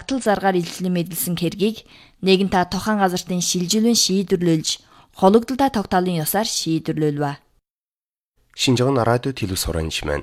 загдал заргаар илчлэн мэдэлсэн хэргийг нэгэнтээ тохон газартын шилжилвэн шийдвэрлүүлж хологдолтой тогтоолын ёсоор шийдвэрлүүлвэ. Шинжаан радио телевиз хураанч маань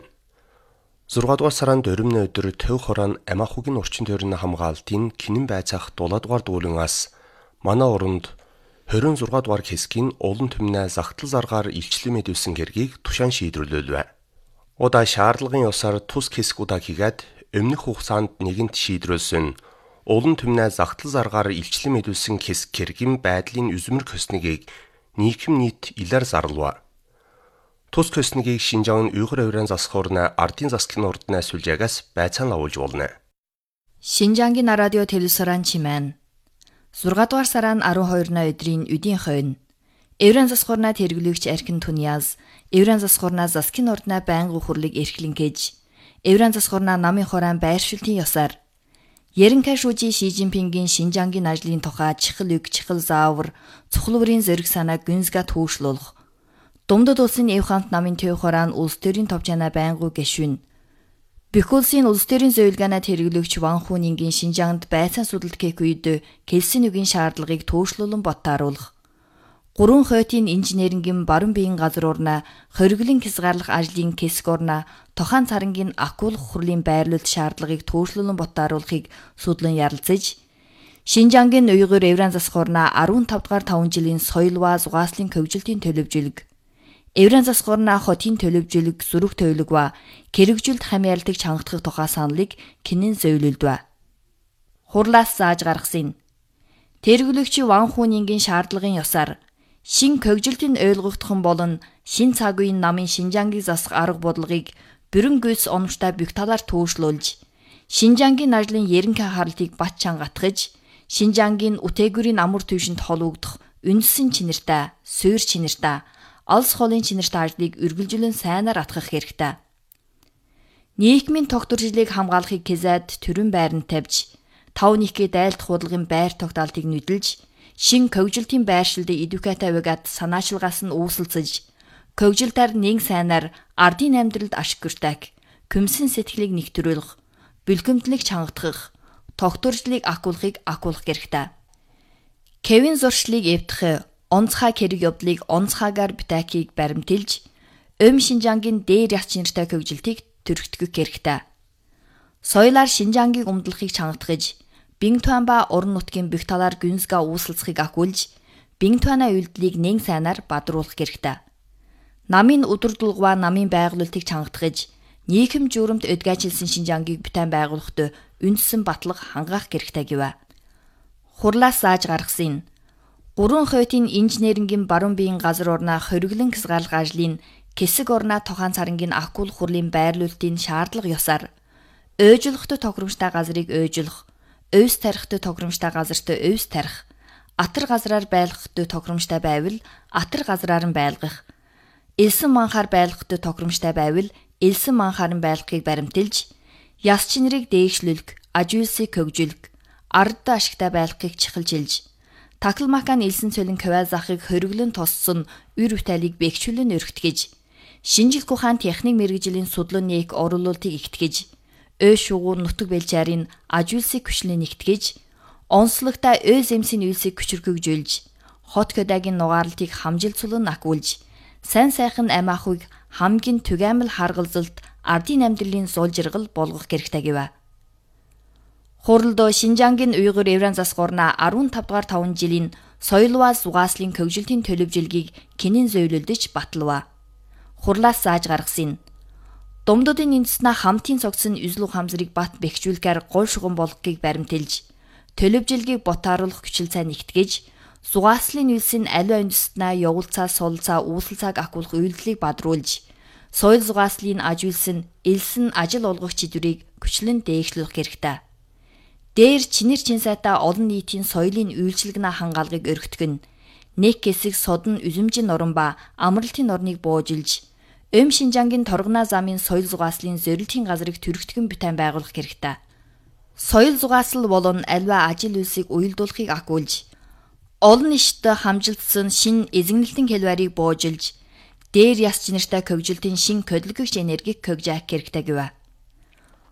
6 дугаар сарын 20-ны өдөр төв хорон Амахугийн орчин тойрны хамгаалтын Кинэн байцаах 7 дугаар дуулангаас манай оронд 26 дугаар хэсгийн олон түмнээ загдал заргаар илчлэн мэдүүлсэн хэргийг тушаан шийдвэрлүүлвэ. Удаа шаардлагын ёсоор тус хэсэг удаа хийгээд өмнөх хугацаанд нэгэнт шийдвэрлсэн олон түмнээ загдал заргаар илчлэн мэдүүлсэн хэсэг хэргийн байдлын үзмэр көснийг нийгэм нийт илээр зарлав. Тус көснийг Шинжаан Уйгур авиран засах орны ардын засгийн ордны сүлжээгээс байцаан авуулж болно. Шинжаангийн радио телевизоран чимэн 6 дугаар сарын 12-ны өдрийн үдийн хойно авиран засах орны тэргүүлэгч Архин Түньяз авиран засах орны засгийн ордны байнгын хурлыг эрхлэнхэж авиран засах орны намын хорон байршилтын ёсоор Ерөнхий шүүжийн Ши Жинпингийн Шинжаангийн ажлын тухай чихэл үг чихэл заавар цухлуурын зэрэг санааг гүнзгээ түүшлүүлэх Думдад улсын Эвхант намын төв хорон улс төрийн товчаана байнгын гишүүн Бүх улсын улс төрийн зөвлөгөөний хэрэглэгч Ван Хунингийн Шинжаанд байцаан судалт хийх үед хэлсэн үгийн шаардлагыг түүшлүүлэн ботааруулах 3 хойтын инженерингийн баруун биеийн газар урна хориглын хязгаарлах ажлын хэсэг урна тохон царангийн акулах хурлын байрлуулалт шаардлагыг түүшлүүлэн ботааруулахыг судлан ярилцаж Шинжаангийн Уйгур авиран засах орны 15 дугаар 5 жилийн соёлва зугааслын хөгжилтийн төлөвжөлг авиран засах орны хотын төлөвжөлг зүрх төлөвлөгөө хэрэгжүүлэлт хамяалтыг чангатгах тухай саналыг Кинэн зөвлөлдөө. Хурлаас зааж гаргасан тэргүүлэгч Ван Хунингийн шаардлагын ёсоор шин хөгжилтийн ойлгогдхон болон шин цаг үеийн намын Шинжаангийг засах арга бодлогыг бүрэн гүйс оновчтой бүх талаар түүшлүүлж Шинжаангийн ажлын ерөнхий харалтыг бат чангатгаж Шинжаангийн үтээгүүрийн амар түвшинд холбогдох үндсэн чинэртэй, суурь чинэртэй, алс холын чинэртэй ажлыг үргэлжлэн сайнаар атгах хэрэгтэй. Нийгмийн тогтворжлыг хамгаалахыг хязаад төрийн байранд тавьж, 5-1 дайлдах худалдагын байр тогтоолтыг нүдэлж, шин хөгжилтийн байршилд эдүкатай угаад санаачилгаас нь үүсэлцэж, хөгжилтээр нэг сайнаар ардын амьдралд ашигтай, күмсэн сэтгэлийг нэгтрүүлэх, бэлгэмтлийг чангатгах, тогтворжлыг акуулахыг акуулах хэрэгтэй. Кевин зуршлыг эвдэх, онцгой хэрэг явдлыг онцгойгоор битакийг баримтэлж, Шинжаангийн дээр яц чинэртэй хөгжилтийг төрөгдөх хэрэгтэй. Соёлоор Шинжаангийг умдлахыг чангатгаж, Бингтуан ба орон нутгийн бүх талаар гүнзгээ үүсэлцэхийг акуулж, Бингтуаны үйлдэлийг нэг сайнаар бадруулах хэрэгтэй. Намын өдөрдулгва намын байгуулалтыг чангатгаж, нийгэм журамт өдгөөжилсэн Шинжаангийг бүтээн байгуулахад үндсэн батлах хангаах хэрэгтэй гэв. Хурлаас зааж гаргасан 3 хойтын инженерингийн баруун биеийн газар орны хориглон хязгаарлах ажлын хэсэг орны тохон царангийн акул хурлын байрлуулалтын шаардлага ёсоор ойжлохтой тохиромжтой газрыг ойжлох, өвс тарихтай тохиромжтой газарт өвс тарих, атар газраар байлгахтай тохиромжтой байвал атар газраар нь байлгах, элсэн манхаар байлгахтай тохиромжтой байвал элсэн манхаар нь байлгахыг баримтэлж, яс чинрийг дээшлүүлэх, ажуулсыг хөгжүүлэх, ард ашигтай байлгахыг чихэлжилж, Таклмакан элсэн цолин квазахыг хориглон тоссон үр бүтээлийг бэхжүүлэн өргөтгөж, шинжлэх ухаан техник мэргэжлийн судлан нээх оруулалтыг ихтгэж, шугуур нутаг бэлчээрийн ажуулсыг хүчлэн нэгтгэж, онцлогтой зэмсийн үйлсийг хүчрхэгжүүлж, хот хөдөөгийн нугаарлтыг хамжилцуулан акуулж, сайн сайхан амаахыг хамгийн түгээмэл харгалзалт ардын амьдралын зул жаргал болгох хэрэгтэй гэв. Хурлд Шинжаангийн Уйгур авиран засах орны 15 дугаар 5 жилийн соёлва зугааслын хөгжилтийн төлөвжөлгийг Кинэн зөвлөлдөж батлав. Хурлаас зааж гаргасан Думдуудын үндэснээ хамтын цогцсон үзлүү хамзрыг бат бэхжүүлэхээр гол шугам болгохыг баримтэлж, төлөвжөлгийг ботааруулах хүчил цай нэгтгэж, зугааслын үйлсийн аливаа үндэснээ явуулцаа сулцаа үүсэлцааг акуулах үйлдэлийг бадруулж, соёл зугааслын ажуулсан элсэн ажил олгох чиглэлийг хүчлэн дээшлүүлэх хэрэгтэй. Дээр чинэр чин сайтай олон нийтийн соёлын үйлчилгэнэ хангаалгыг өргөтгөн, нэг хэсэг содон үзэмжин орон ба амралтын орныг буужилж, Шинжаангийн торгоноо замын соёл зугааслын зорилтын газрыг төрөгтгөн бүтээн байгуулах хэрэгтэй. Соёл зугаасал болон аливаа ажил үйлсийг уялдуулахыг акуулж, олон нийтэд хамжилтсан шин эзэгнэлтийн хэлбэрийг буужилж, дээр яс чинэртэй хөгжилтийн шин хөдөлгөгч энергийг хөгжих хэрэгтэй гэв.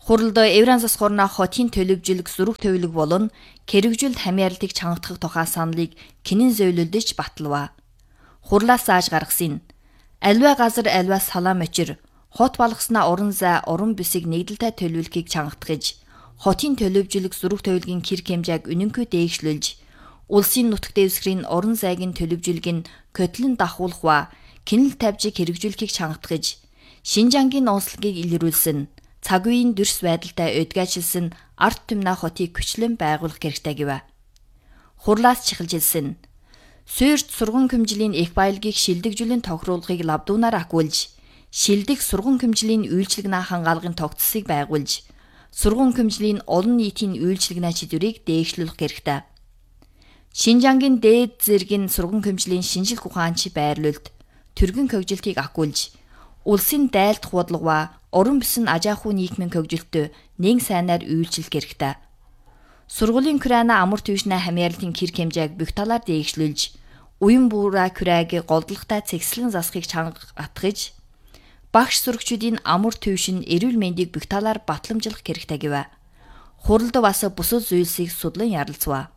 Хуралд Евран засгуурна хотын төлөвжөлг зүрх төвлөг болон кэрэгжүүлд хамяарлтыг чангатгах тухай саналыг кинэн зөвлөлдөж баталва. Хурлаас зааж гаргасан. Аливаа газар аливаа салаа мочир хот болгосноо уран зай уран бүсийг нэгдэлтэй төлөвлөхийг чангатгаж хотын төлөвжөлг зүрх төвлөгийн кэр хэмжээг үнэнгүй дээшлүүлж улсын нутаг дэвсгэрийн уран зайгийн төлөвжөлгийг көтлөн дахуулах ба кинэл тавьж хэрэгжүүлэхийг чангатгаж Шинжангийн онцлогийг илрүүлсэн. Цаг үеийн дүрс байдалтай өдгөөжилсөн арт түмнэ хотыг хүчлэн байгуулах хэрэгтэй гэв. Хурлаас чихэлжилсэн. Суурьт сургууль хэмжээлийн их баялагийг шилдэгжүүлэн тохируулахыг лавдуунаар акуулж, шилдэг сургууль хэмжээлийн үйлчлэгнээ хангаалгын тогтцыг байгуулж, сургууль хэмжээлийн олон нийтийн үйлчлэгнээ чиглэлийг дээшлүүлэх хэрэгтэй. Шинжангийн дээд зэргийн сургууль хэмжээлийн шинжлэх ухаанч байрлуулалт, төргөн хөгжилтийг акуулж, улсын дайлдах бодлого уран бүсэн ажаахуй нийгмийн хөгжилтөд нэг сайнаар үйлчлэх хэрэгтэй. Сургуулийн күрээна амар төвшнээ хамяарлтын кэр хэмжээг бүх талаар дээшлүүлж, уян буураа күрээг голдлагатай цэгцлэн засахыг чангатгаж, багш сурагчдын амар төвшин эрүүл мэндийг бүх талаар батламжлах хэрэгтэй гэв. Хуралд бас бусад зүйлсийг судлан ярилцв.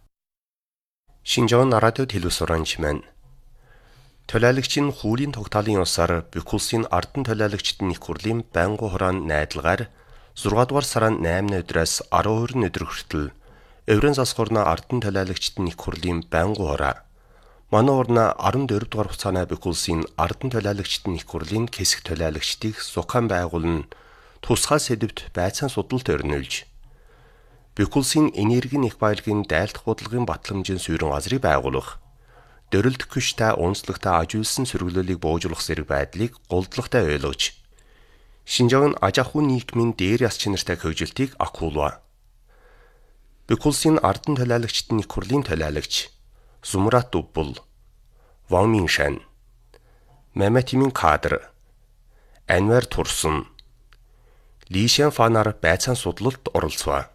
Шинжаан радио телевизоранч маань төлөөлөгчийн хуулийн тогтоолын ёсоор бүх улсын ардын төлөөлөгчдийн их хурлын байнгын хураан найдлагаар 6 дугаар сарын 8-ны өдрөөс 12-ны өдөр хүртэл Евран засгуурна ардын төлөөлөгчдийн их хурлын байнгын хураа манай урна 14 дугаар хугацааны бүх улсын ардын төлөөлөгчдийн их хурлын хэсэг төлөөлөгчдийг зохион байгуулан тусгай сэдвт байцаан судалт өрнүүлж бүх улсын энергийн их баялагын дайлдах бодлогын батламжийн суурин газрыг байгуулах, дөрөлдөх хүчтэй онцлогтой ажилсан сөргөлөлийг буужуулах зэрэг байдлыг голдлагатай ойлгож, Шинжаан ажаахуй нийгмийн дээр яс чинартай хөгжилтийг акуулва. Бүх улсын ардын төлөөлөгчдийн их хурлын төлөөлөгч Зумрат Дуббул, Ван Миншан, Мэмэтимин кадр, Анвар Турсан, Лишэн Фанар байцаан судлалт оролцов.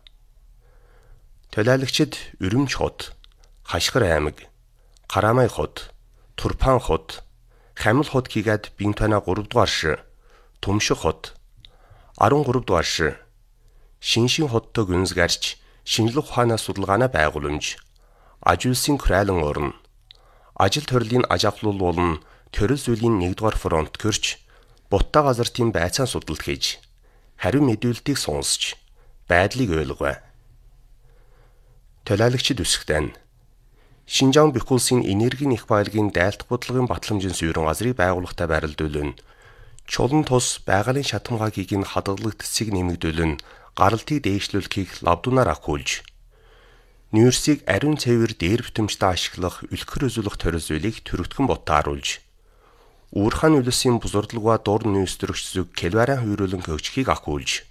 Төлөөлөгчид Өрөмж хот, Хашгир аймаг, Карамай хот, Турпан хот, Хамил хот хийгээд Бинтана 3 дугаар шир, Төмшиг хот, 13 дугаар шир, Шиншин хоттой гүнзгэрч шинжлэх ухааны судалгааны байгууламж, ажилсын крайлан орн, ажил төрлийг ажиглуул болон төрөл зүйлийн 1 дугаар фронт көрч, бутта газартын байцаан судалт хийж, хариу мэдүүлэлтийг сонсч, байдлыг ойлгов. Төлөөлөгчид үсгтэн Шинжаан бүх улсын энергийн их баялагын дайлдах бодлогын батламжийн суурин газрыг байгуулахтай байрлуулан чулан тус байгалийн шатамгаагийг нь хадгалагдцыг нэмэгдүүлэн гаралтыг дээшлүүлэхийг лавдуунаар акуулж нүүрсийг ариун цэвэр дээр бүтэмжтэй ашиглах үлгэр үзүүлэх төрөл зүйлийг төрөгдгөн ботааруулж Уурхан үлсийн бузурдлагва дур нүүстрэгч зүг кэлваран хүйрүүлэн хөгжихийг акуулж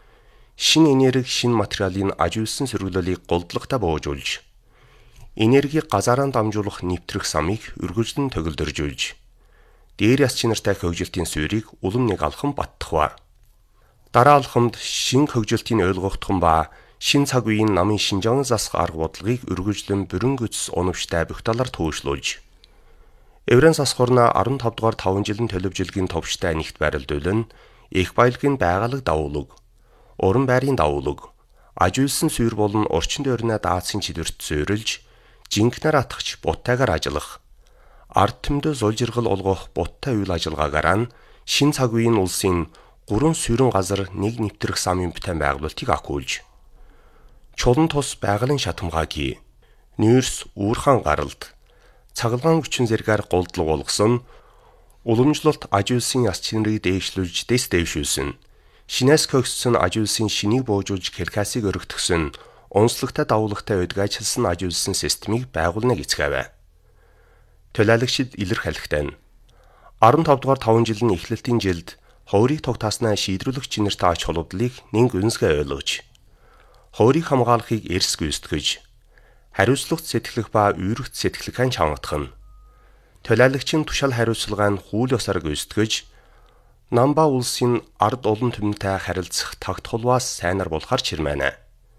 шин энерги шин материалын ажилсан сөргөлөлийг голдлагатай буужуулж энергийг газараа дамжуулах нэвтрэх самыг үргэлжлэн төгөлдөржүүлж дээр яс чинартай хөгжилтийн суурийг улам нэг алхам баттахва. Дараа алхамд шин хөгжилтийн ойлгогдхон ба шин цаг үеийн намын Шинжаан засах арга бодлогыг үргэлжлэн бүрэн гүйцэс оновчтой бүх талаар төвшлүүлж Евран засгуурна 15 дугаар 5 жилийн төлөвжөлгийн товчтой нэгт байрлуулан их баялагын байгалаг давуулаг, уран байрын давуулаг, ажилсан суурь болон орчин тойрны даацын чидвэрт суурилж жинкнэр атгч буттайгаар ажиллах, ард түмдөө зулжиргал олгох буттай үйл ажиллагаагаар нь шин цаг үеийн улсын 3 суурин газар нэг нэвтрэх самын бүтээн байгуулалтыг акуулж, чулан тус байгалийн шатамгаагийн нүүрс уурхаан гаралд, цаглагаан хүчин зэргээр голдлого болгосон, уламжлалт ажилсан яс чинрийг дээшлүүлж дэс дэвшүүлсэн, шинээс хөгссөн ажилсан шинийг буужуулж калкасыг өргөтгсөн, онцлогтой давуулагтай өдгөөжилсэн ажилсан системийг байгуулныг эцгээв. Төлөөлөгчид илэрхийлэхдээ 15 дугаар 5 жилийн эхлэлтийн жилд ховрыг тогтааснаа шийдрүүлэх чинэртэй ач холбогдлыг нэг үнсгээ ойлгож, ховрыг хамгаалахыг эрс гүйцэтгэж, хариуцлагт сэтгэлэх ба үүрэгт сэтгэлэхэн чангатах нь, төлөөлөгчийн тушаал хариуцлага нь хууль ёсоор гүйцэтгэж, намба улсын ард олон түмэнтэй харилцах тагт холбоос сайнаар болохар чирмэнэ.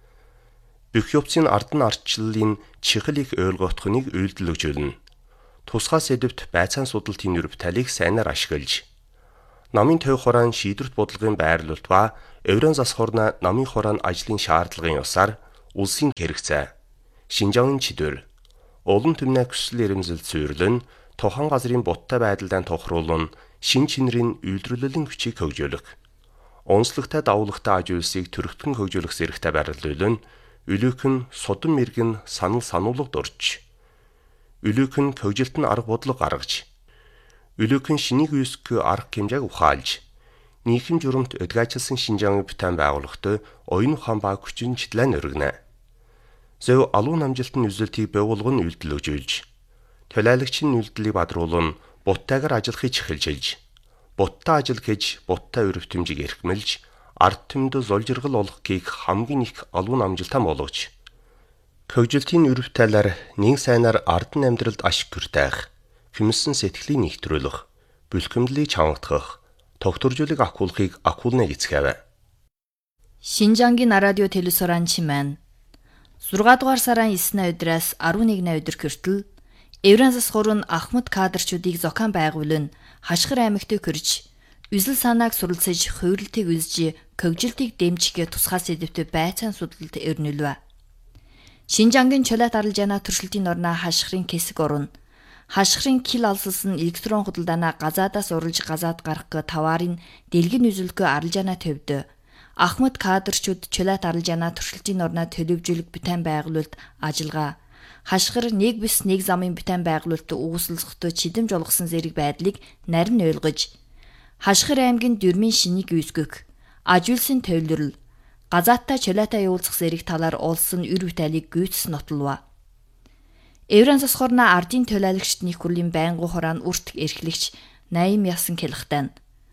Бүх явцын ард нь ардчлалын чихэл их ойлгогдохныг үйлдэлжүүлнэ. Тусгай сэдвт байцаан судалтын өрөвтөлийг сайнаар ашиглаж, Намын төв хураан шийдвэрт бодлогын байрлуулалт ба Еврен засах орны намын хураан ажлын шаардлагын ёсаар улсын хэрэгцээ, Шинжаангийн чигээр, олон түмний хүсэл эрмэлзэл зүйрлэн тухайн газрын будтай байдалд тохируулан шин чинрийн үйлдвэрлэлийн хүчийг хөгжүүлэх, онцлогтой давуулагтай аж үйлсийг төрөгтгөн хөгжүүлэх зэрэгтэй байрлуулан үлээх нь судам мэргэн санал сануулга дурж, үлээх нь хөгжилтөнд арга бодлого гаргаж, үлээх нь шинийг үүсгэх арга хэмжээг ухаалж, нийгэм журамт удгаачилсан Шинжаангийн бүтээн байгууллагатай оюун ухаан ба хүчин чиглэл өргөнө. Зөв алуун амжилтын үзүүлэлтийг бий болгон үйлдэлжүүлж, төлөөлөгчийн үйлдэлийг бадруулан буттайгаар ажиллахыг чихэлжилж, буттай ажил гэж буттай өрөвтөмжийг эрхмэлж, ард түмэд золжиргал олохыг хамгийн их алуун амжилтаа болгож, хөгжилтийн өрөв талаар нэг сайнаар ардын амьдралд ашиг хүртээх, хүмүсэн сэтгэлийг нэгтрүүлэх, бүлхэмдлийг чавангадах, тогтворжуулыг ахуулахыг ахуулна гэцгээв. Шинжаангийн радио телевизорын чимэн 6 дугаар сарын 9-ны өдрөөс 11-ны өдөр хүртэл Еврен засах орн Ахмад кадрчүүдийг зохион байгуулан Хашгир аймагт хүрж, үзэл санааг суралцаж, хувирлтыг үзэж, хөгжилтийг дэмжих тусгай сэдвүүдэд байцаан судалд өрнөлв. Шинжаангийн чөлөөт арилжааны туршилтын орны Хашгирын хэсэг орн, Хашгирын кил алсалсан электрон худалдаанаа газаадаас уралж газаад гаргах товарын дэлгэн үзүүлэлгүй арилжааны төвд Ахмад кадрчүүд чөлөөт арилжааны туршилтын орны төлөвжүүлэх бүтээн байгуулалт ажиллагаа Хашгир нэг бис нэг замын бүтээн байгуулалтад үүсэлцэхдээ чидэм жолгосон зэрэг байдлыг нарийн ойлгож, Хашгир аймгийн дөрмийн шинийг үүсгэх, ажуулсан төвлөрөл, газааттай чөлөөтэй явуулах зэрэг талаар олсон үр бүтээлийг гүйцэс нотолов. Еврен засах орны ардын төлөөлөгчд нийт хурлын байнгын хураан үрт эрхлэгч 80 ясан хэлхтэн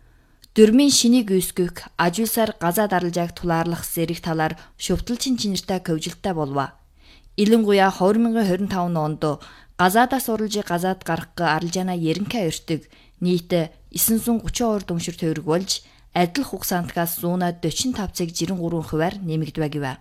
дөрмийн шинийг үүсгэх, ажуулсаар газаад арилжааг тулаарлах зэрэг талаар шүвтэлчин чинэртэй хөгжилттэй болов. Илэнгуяа 2025 онд газаадаас уралж газаад гаргах арилжаана ерөнхий өртөг нийт 932 дүншир төгрөг болж, адил хугацаантгаас 145 цаг 93%-аар нэмэгдэв гэв.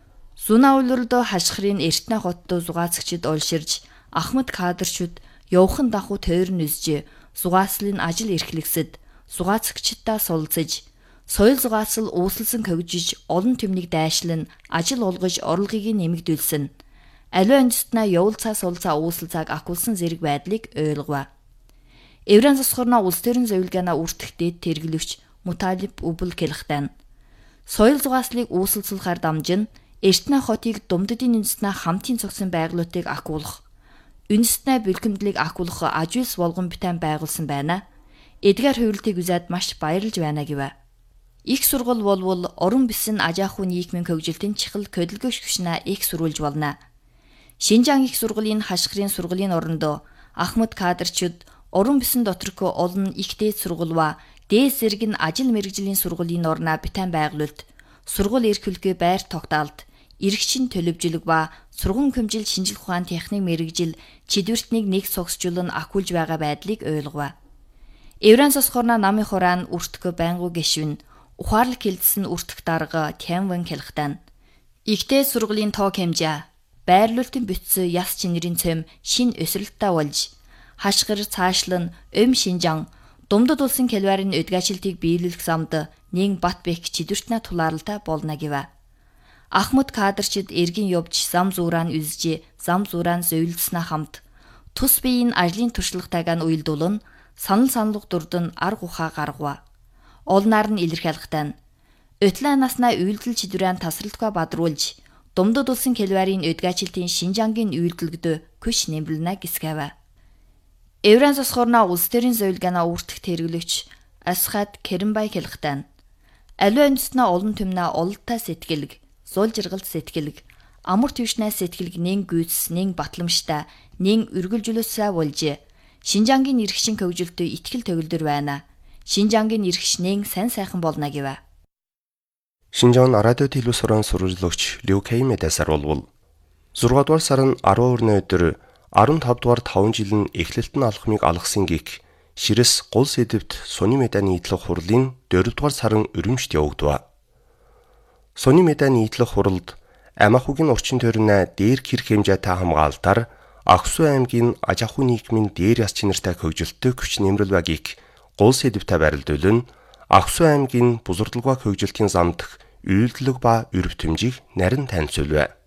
Зуна улиралд Хашгирын Эртнэ хотод зугаацагчид олширж, Ахмад кадрчүүд явхан дахуу тойрон үзж, зугааслын ажил эрхлэгсэд зугаацагчдаа суулцаж, соёл зугаацал үүсэлсэн хөгжиж, олон түмнийг дайшлан ажил олгож орлогыг нэмэгдүүлсэн. Аливаа үндэстнээ явуулцаа суулцаа үүсэлцааг ахуулсан зэрэг байдлыг ойлгов. Еврен засах орны улс төрийн зөвлөгөөнө үртгэхтэд тэргэлэгч Муталиб Үбэл хэлхтэн соёл зугааслыг үүсэлцүүлэхээр дамжин Эртнэ хотыг Думддын үндэстнээ хамтын цогсон байгууллагыг ахуулах, үндэстнээ бэлгэмдлийг ахуулах ажуулс болгон бүтээн байгуулсан байна. Эдгээр хувирлтыг үзээд маш баярлж байна гэв. Их сургууль болвол орон бисэн ажаахуй нийгмийн хөгжилтийн чихэл хөдөлгөөш хүчнээ их сурвалж болно. Шинжаан их сургуулийн Хашгирын сургуулийн орондоо Ахмад кадрчүүд орон бисэн доторх олон их дээд сургууль ба дээд зэрэг нь ажил мэргэжлийн сургуулийн орноо бүтээн байгуулалт, сургууль эрх хөлгөө байр тогтоолт, иргэшин төлөвжлөг ба сургууль хөмжил шинжилх ухаан техник мэргэжил чидвэртнийг нэг цогсжуулан ахуулж байгаа байдлыг ойлгов. Еврен засах орны намын хураан үртгэх байнгын гишүүн ухаарлаг хэлэлсэн үртгэх дарга Тянвэн хэлхтэн ихтэй сургуулийн тоо хэмжээ байрлуулалтын бүтц яс чинэрийн цэм шин өсрэлттэй болж, Хашгир цаашлан Шинжаан Думдад улсын Кэлварын удгаачилтыг биелүүлэх замд нэг бат бэх чидвэртнэ тулаарлалтай болно гэв. Ахмад кадрчид эргэн явж зам зуурaan үзэж, зам зуурaan зөвлөснө хамт тус биеийн ажлын туршлагатайг нь уялдуулан санал саналга дурдан арга ухаа гаргав. Олнаар нь илэрхийлэхтэн өтлөө наснаа үйлдэл чидвэрэн тасралтгүй бадруулж, Думдад улсын Кэлварын удгаачилтын Шинжаангийн үйлдэлгд күш нэмлэнэ гэсгэв. Еврен засах орны улс төрийн зөвлөгөөнө үртгэх тэргэлэгч Асхат Керимбай хэлхтэн аливаа үндэстнээ олон түмнээ ололттой сэтгэлэг, зул жиргалт сэтгэлэг, амар төвшнээ сэтгэлэг нэн гүйцэс, нэн батламжтай, нэн үргэлжлүүлсэ болж, Шинжаангийн эрхшин хөгжилтөд итгэл төгөлдөр байна. Шинжаангийн эрхш нэн сайн сайхан болно гэв. Шинжаан радио телевизорын сурвалжлагч Лю Кэймэдэсар болвол 6 дугаар сарын 12-ны өдөр 15 дугаар 5 жилийн эхлэлтэн алхмыг алгасан гих Ширэс гол сэдвт Суны Меданы нийтлэг хурлын 4 дугаар сарын өрөмжт явагдав. Суны Меданы нийтлэг хурлд Амахугийн орчин тойрны дээр хэрэг хэмжээтэй хамгаалтаар Аксу аймгийн аж ахуй нийгмийн дээр яс чинэртэй хөгжилтөд хүч нэмрэл багийг гол сэдвтэй барилдуулан Аксу аймгийн Бузардалгаа хөгжилтийн зам дах үйлдэлэг ба өрөвтөмжийг нарийн танилцуулв.